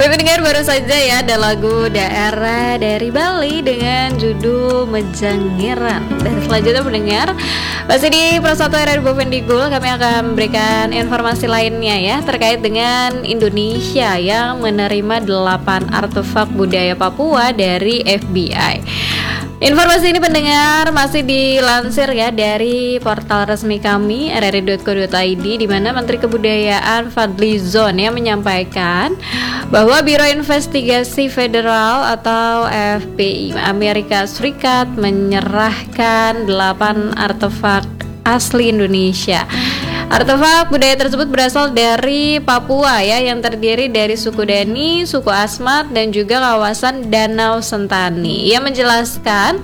Pendengar, baru saja ya ada lagu daerah dari Bali dengan judul Mejangiran. Dan selanjutnya pendengar, masih di Pro 1 Radio Bendigul, kami akan memberikan informasi lainnya ya terkait dengan Indonesia yang menerima 8 artefak budaya Papua dari FBI. Informasi ini pendengar masih dilansir ya dari portal resmi kami rri.co.id, di mana Menteri Kebudayaan Fadly Zon yang menyampaikan bahwa Biro Investigasi Federal atau FBI Amerika Serikat menyerahkan 8 artefak asli Indonesia. Artefak budaya tersebut berasal dari Papua ya, yang terdiri dari suku Dani, suku Asmat, dan juga kawasan Danau Sentani. Ia menjelaskan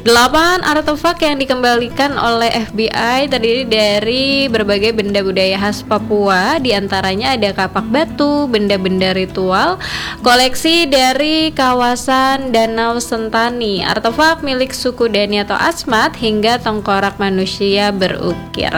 8 artefak yang dikembalikan oleh FBI terdiri dari berbagai benda budaya khas Papua. Di antaranya ada kapak batu, benda-benda ritual, koleksi dari kawasan Danau Sentani, artefak milik suku Dani atau Asmat, hingga tengkorak manusia berukir.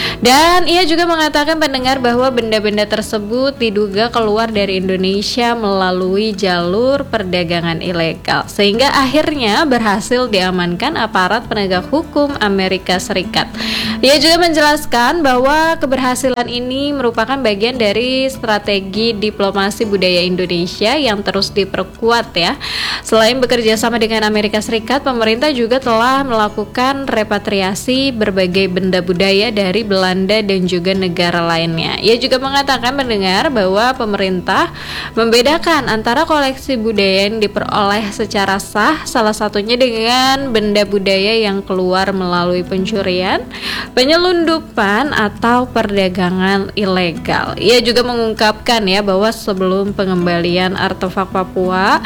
Dan ia juga mengatakan pendengar bahwa benda-benda tersebut diduga keluar dari Indonesia melalui jalur perdagangan ilegal, sehingga akhirnya berhasil diamankan aparat penegak hukum Amerika Serikat. Ia juga menjelaskan bahwa keberhasilan ini merupakan bagian dari strategi diplomasi budaya Indonesia yang terus diperkuat ya. Selain bekerja sama dengan Amerika Serikat, pemerintah juga telah melakukan repatriasi berbagai benda budaya dari Belanda dan juga negara lainnya. Ia juga mengatakan pendengar bahwa pemerintah membedakan antara koleksi budaya yang diperoleh secara sah, salah satunya dengan benda budaya yang keluar melalui pencurian, penyelundupan, atau perdagangan ilegal. Ia juga mengungkapkan ya bahwa sebelum pengembalian artefak Papua,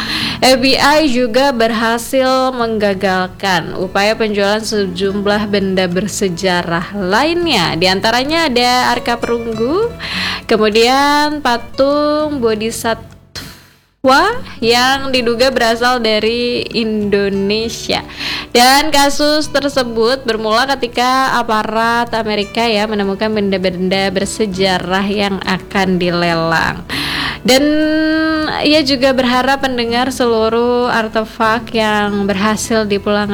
FBI juga berhasil menggagalkan upaya penjualan sejumlah benda bersejarah lainnya. Di antaranya ada arka perunggu, kemudian patung bodhisattva yang diduga berasal dari Indonesia. Dan kasus tersebut bermula ketika aparat Amerika ya menemukan benda-benda bersejarah yang akan dilelang. Dan ia juga berharap pendengar seluruh artefak yang berhasil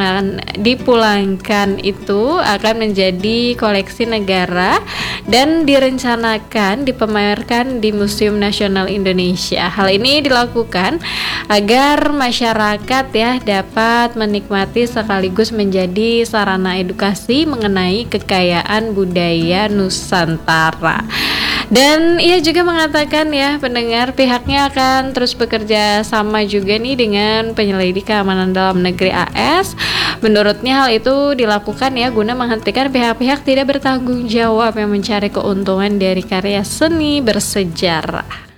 dipulangkan itu akan menjadi koleksi negara dan direncanakan dipamerkan di Museum Nasional Indonesia. Hal ini dilakukan agar masyarakat ya dapat menikmati sekaligus menjadi sarana edukasi mengenai kekayaan budaya Nusantara. Dan ia juga mengatakan ya pendengar, pihaknya akan terus bekerja sama juga nih dengan penyelidik keamanan dalam negeri AS. Menurutnya hal itu dilakukan ya guna menghentikan pihak-pihak tidak bertanggung jawab yang mencari keuntungan dari karya seni bersejarah.